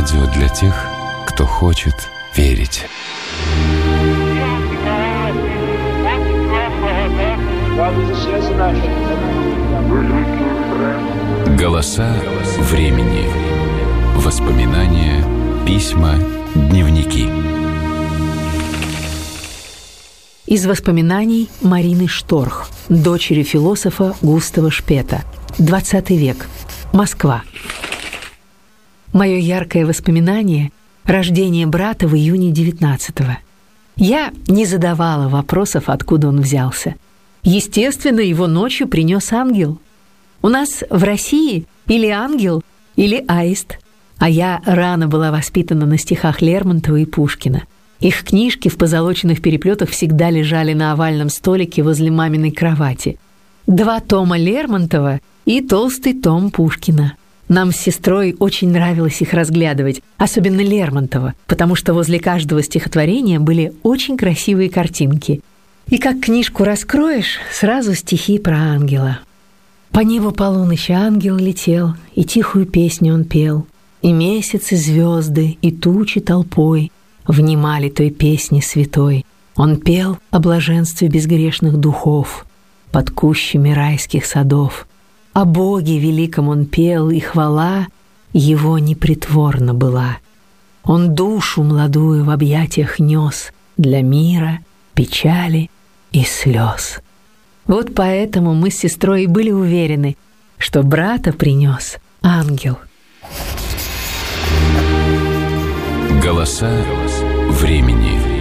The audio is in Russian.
Радио для тех, кто хочет верить. Голоса времени. Воспоминания, письма, дневники. Из воспоминаний Марины Шторх, дочери философа Густава Шпета. 20 век. Москва. Мое яркое воспоминание – рождение брата в июне 19-го. Я не задавала вопросов, откуда он взялся. Естественно, его ночью принес ангел. У нас в России или ангел, или аист. А я рано была воспитана на стихах Лермонтова и Пушкина. Их книжки в позолоченных переплетах всегда лежали на овальном столике возле маминой кровати. 2 тома Лермонтова и толстый том Пушкина. Нам с сестрой очень нравилось их разглядывать, особенно Лермонтова, потому что возле каждого стихотворения были очень красивые картинки. И как книжку раскроешь, сразу стихи про ангела. По небу полуночи ангел летел, и тихую песню он пел, и месяцы, звезды, и тучи толпой внимали той песне святой. Он пел о блаженстве безгрешных духов под кущами райских садов. О Боге великом он пел, и хвала его непритворна была. Он душу молодую в объятиях нес для мира, печали и слез. Вот поэтому мы с сестрой были уверены, что брата принес ангел. Голоса времени.